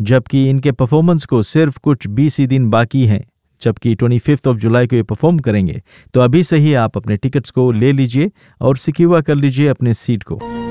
जबकि इनके परफॉर्मेंस को सिर्फ कुछ 20 ही दिन बाकी हैं, जबकि 25 जुलाई को ये परफॉर्म करेंगे। तो अभी से ही आप अपने टिकट्स को ले लीजिए और सिक्योर कर लीजिए अपने सीट को।